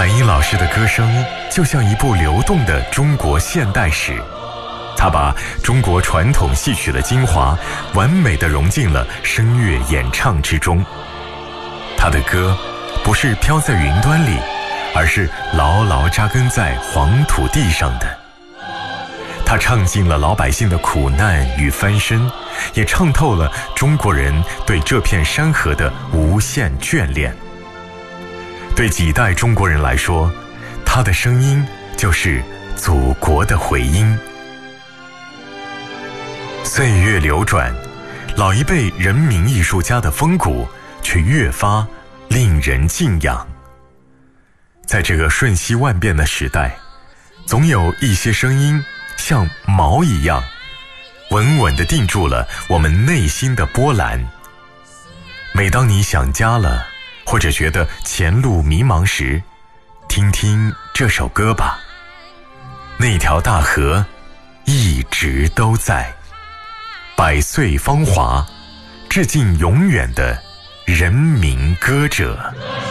晚英老师的歌声就像一部流动的中国现代史，他把中国传统戏曲的精华完美地融进了声乐演唱之中。他的歌不是飘在云端里，而是牢牢扎根在黄土地上的。他唱尽了老百姓的苦难与翻身，也唱透了中国人对这片山河的无限眷恋。对几代中国人来说，他的声音就是祖国的回音。岁月流转，老一辈人民艺术家的风骨却越发令人敬仰。在这个瞬息万变的时代，总有一些声音像锚一样，稳稳地定住了我们内心的波澜。每当你想家了，或者觉得前路迷茫时，听听这首歌吧。那条大河一直都在，百岁芳华，致敬永远的人民歌者。